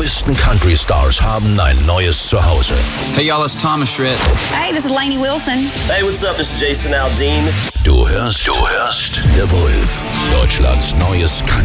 neuesten Country-Stars haben ein neues Zuhause. Hey y'all, it's Thomas Schritt. Hey, this is Lainey Wilson. Hey, what's up? This is Jason Aldean. Du hörst The Wolf, Deutschlands neues Country.